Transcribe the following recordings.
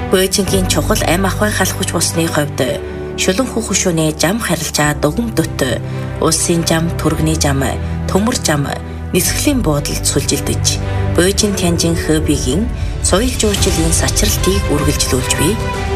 Бөөжингийн чухал ам ахуйн халахуч болсны хувьд шулуун хөхөшөөний зам харилжаа дугум дөт, улсын зам, түргэний зам, төмөр зам, нисгэлийн буудалд сүлжилдэж, Бөөжин Тянжин Хэбигийн соёл жуулчлалын сачралтыг үргэлжлүүлж бий.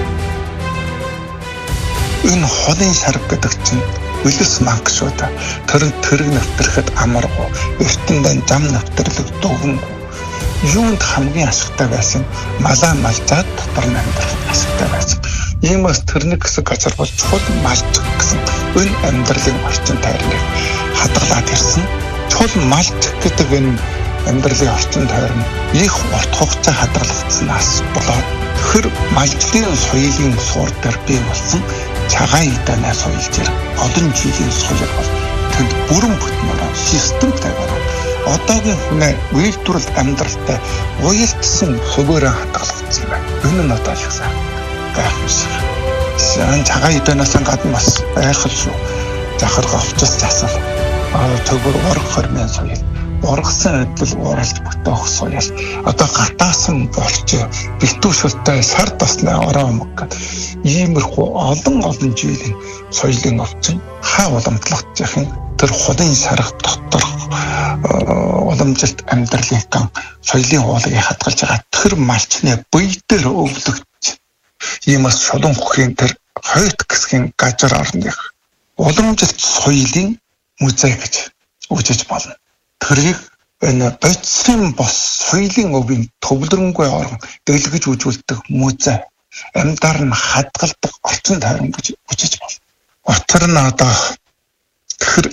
Энэ холын шарга гэдэг чинь үлэс манг шүү дээ. Тэрэг нэвтрэхэд амаргу, эртэндээ зам нэвтрэрлэг дугуйн. Юунд хамгийн ашигтай байсан малаа малжаад дотор нь амьдрах ашигтай байсан. Иймээс тэрник хэсэг газар бол чухал малч гэсэн энэ амьдралын орчин тойрныг хадгалаад ирсэн. Чухал малч гэдэг энэ амьдралын орчин тойрон их урт хугацаа хадгалагдсанаас болоод тэр малжлын соёлын суур дээр бий болсон цагаан идэна соёл зэрэг олон жилийн соёл бол тэнд бүрэн бүтмээр системтэй байна. Одоогийн хүнээ үйлдвэрлэлд амьдралтай уялдсан хөвөөрөө хадгалагдсан байна. Энэ нь одоо их сайн гайхамшиг. Сан цагаан идэнээс гадна бас байхал шүү. Захарга овчос засал. Төгөр ураг хормын соёл. Ургасан адил уралж бүтээх соёл. Одоо гатаасан болч битүүшэлтэй сар таснаа ороо өмг. Иймэрхүү олон жилийн соёлын овчин хаа уламжлагдчихын тэр холын шарга дотор уламжилт амьдралын ган соёлын хуулийг хадгалж байгаа тэр малчны бие дээр өвлөгч иймээс шулуун хөхийн тэр хойт гэсгийн газар орных уламжилт соёлын музей гэж үжиж болно. Тэрийг энэ бодисын бос соёлын өвийн төвлөрөнгүй орон дэлгэж үжүүлдэг музей амьдар нь хадгалдаг орчин тойрон гэж үжиж болно. Отор нь одоо тэр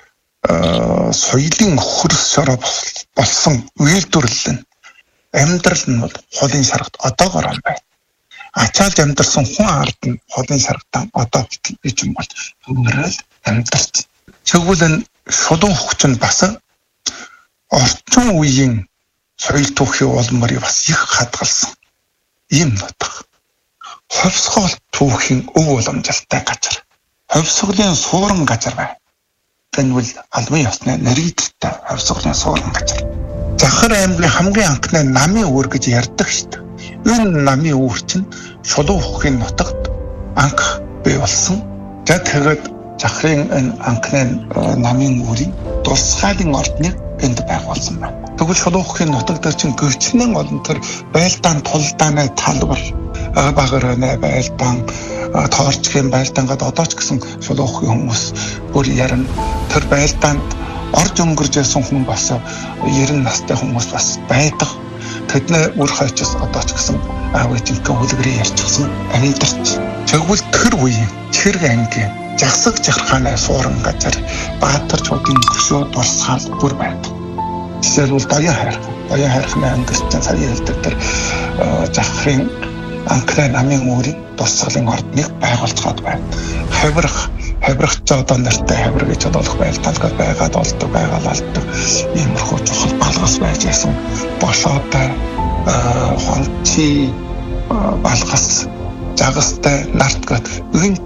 соёлын хөрс шороо болсон үйлдвэрлэл нь амьдрал нь бол холын шаргад одоогоор юм байна. Ачаалж амьдарсан хүн ард нь холын шаргатаа одоо бич юм бол өмөрөөл амьдарч. Тэгвэл энэ шулуун хөгч нь бас орчин үеийн соёл түүхийн улмыг бас их хадгалсан юм нутаг. Ховсгол түүхийн өв уламжлалтай газар. Ховсголын суурин газар байна. Энэ бол албан ёсны нэрийдэлтэй хавсгалын суурин газар. Захар аймгийн хамгийн анхны намын үүр гэж ярьдаг шүү дээ. Энэ намын үүр чинь шулуун хөхийн нутагт анх бий болсон. Тэгээд захарын энэ анхны намын үүрийн тусгаалын ордныг энд байгуулсан байна. Тэгвэл шулуун хөхийн нутаг дээр чинь гэрчнэн олон төр байлдаан тулдааны талбар багаараа байлдаан тоорчгийн байлдаангад одоо ч гэсэн шулуун хөхийн хүмүүс бүр яран тэр байлдаанд орж өнгөрж байсан хүн бас 90 настай хүмүүс бас байдаг. Тэдний үр хойчос одоо ч гэсэн аав ээжийнхээ хөлгөрийн ярьчихсан амьдарч. Тэгвэл тэр үеийн Цэрэг ангийн жагсаг жархааны суурин газар Баатар чуудын хөшөө дурсгаал бүр байдаг. Жишээлбэл Баян хайрхны амьдарч сая хэлдэг тэр захарын анхны намын үүрийн тусгалын ордныг байгуулж гад байна. Хавирагч одоо нартай хавир гэж болох байлдаалгад байгаад олдог байгаалалдаг иймэрхүү чухал балгас байж байсан. Бошоотой хонци балгас жагастай нарт гот энэ